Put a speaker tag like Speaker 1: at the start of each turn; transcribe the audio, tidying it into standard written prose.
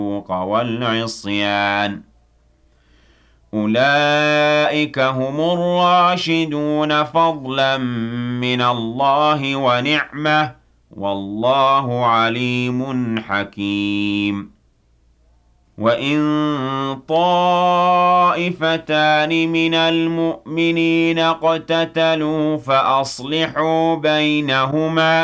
Speaker 1: والعصيان أولئك هم الراشدون فضلا من الله ونعمة والله عليم حكيم وإن طائفتان من المؤمنين اقتتلوا فأصلحوا بينهما